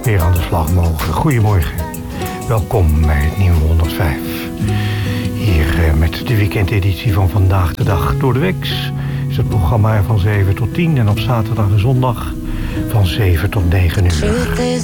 weer aan de slag mogen. Goedemorgen. Welkom bij het nieuwe 105. Hier met de weekendeditie van Vandaag de Dag door de Weeks. Is het programma van 7 tot 10 en op zaterdag en zondag van 7 tot 9 uur.